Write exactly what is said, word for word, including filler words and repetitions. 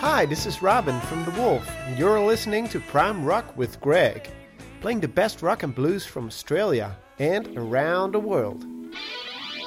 Hi, this is Robin from The Wolf, and you're listening to Prime Rock with Greg, playing the best rock and blues from Australia and around the world.